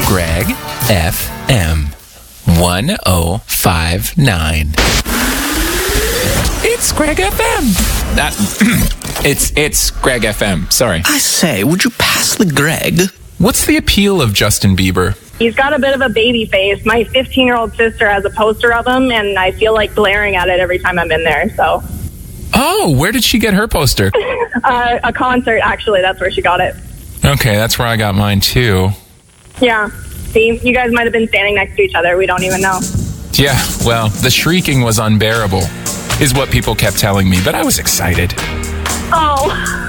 Greg FM 1059. It's Greg FM. It's Greg FM. Sorry. I say, would you pass the Greg? What's the appeal of Justin Bieber? He's got a bit of a baby face. My 15-year-old sister has a poster of him, and I feel like glaring at it every time I'm in there. So, Oh, where did she get her poster? a concert, actually. That's where she got it. Okay, that's where I got mine too. Yeah. See, you guys might have been standing next to each other. We don't even know. Yeah, well, the shrieking was unbearable, is what people kept telling me, but I was excited. Oh.